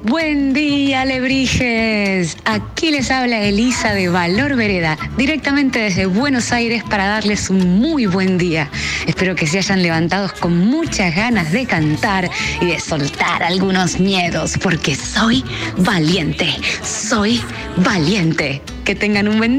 Buen día, alebrijes. Aquí les habla Elisa de Valor Vereda, directamente desde Buenos Aires para darles un muy buen día. Espero que se hayan levantado con muchas ganas de cantar y de soltar algunos miedos, porque soy valiente. Que tengan un buen día.